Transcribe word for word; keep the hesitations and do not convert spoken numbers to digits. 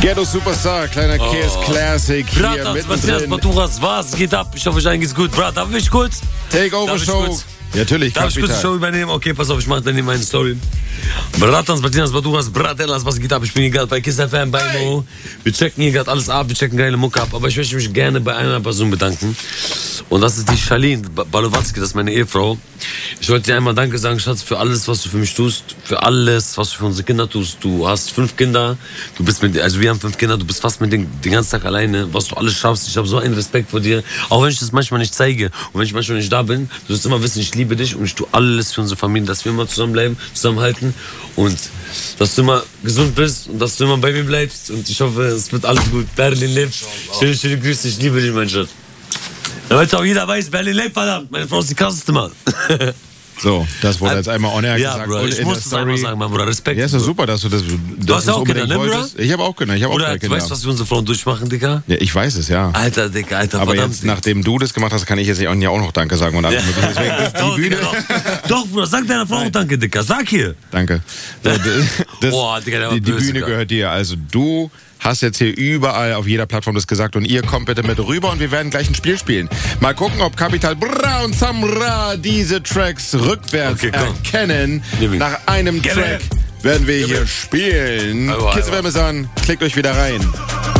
Ghetto Superstar, kleiner oh. K S Classic hier Brat, Matthias Maturas, was geht ab? Ich hoffe, euch allen geht's gut. Brat, darf ich kurz? Takeover Show. Ja, natürlich, darf ich kurz die Show übernehmen? Okay, pass auf, ich mach dann hier meine Story. Bratans, Matthias Maturas, Bratellas, was geht ab? Ich bin hier gerade bei Kiss F M, bei Mo. Wir checken hier gerade alles ab, wir checken geile Mucke ab. Aber ich möchte mich gerne bei einer Person bedanken. Und das ist die Charlene Balowatzki, das ist meine Ehefrau. Ich wollte dir einmal Danke sagen, Schatz, für alles, was du für mich tust. Für alles, was du für unsere Kinder tust. Du hast fünf Kinder. Du bist mit, also wir haben fünf Kinder. Du bist fast mit denen den ganzen Tag alleine. Was du alles schaffst. Ich habe so einen Respekt vor dir. Auch wenn ich das manchmal nicht zeige. Und wenn ich manchmal nicht da bin. Du wirst immer wissen, ich liebe dich. Und ich tue alles für unsere Familie. Dass wir immer zusammenbleiben, zusammenhalten. Und dass du immer gesund bist. Und dass du immer bei mir bleibst. Und ich hoffe, es wird alles gut. Berlin lebt. Schöne, schöne Grüße. Ich liebe dich, mein Schatz. Damit auch jeder weiß, Berlin lebt, verdammt. Meine Frau ist die krasseste, Mann. So, das wurde jetzt einmal on air ja, gesagt. Bro, ich und muss es einmal sagen, mein Bruder. Respekt. Ja, ist doch super, dass du das. Du hast ja auch Kinder, ne, Bruder? Ich habe auch Kinder. Ich habe auch Oder, Kinder. Du weißt, was wir unsere Frauen durchmachen, Digga? Ja, ich weiß es, ja. Alter, Digga, Alter, aber verdammt. Jetzt, nachdem du das gemacht hast, kann ich jetzt ja auch noch Danke sagen und alles mögliche. Deswegen ist die doch, Bühne. Digga, doch. doch, Bruder, sag deiner Frau auch Danke, Digga. Sag hier. Danke. Das, oh, Digga, der war die, die böse, Bühne Digga. gehört dir. Also du hast jetzt hier überall auf jeder Plattform das gesagt und ihr kommt bitte mit rüber und wir werden gleich ein Spiel spielen. Mal gucken, ob Capital Bra und Samra diese Tracks rückwärts okay, erkennen. Nach einem Track werden wir hier spielen. Kiss F M ist an, klickt euch wieder rein.